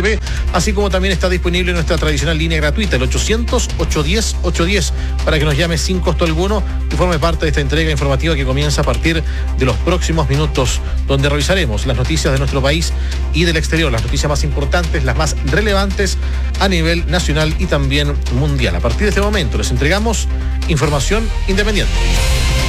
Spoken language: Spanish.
TV, así como también está disponible nuestra tradicional línea gratuita, el 800-810-810, para que nos llame sin costo alguno y forme parte de esta entrega informativa que comienza a partir de los próximos minutos, donde revisaremos las noticias de nuestro país y del exterior, las noticias más importantes, las más relevantes a nivel nacional y también mundial. A partir de este momento les entregamos información independiente.